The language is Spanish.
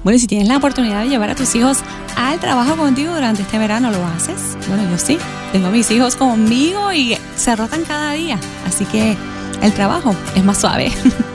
Bueno, y si tienes la oportunidad de llevar a tus hijos al trabajo contigo durante este verano, ¿lo haces? Bueno, yo sí. Tengo a mis hijos conmigo y se rotan cada día. Así que el trabajo es más suave.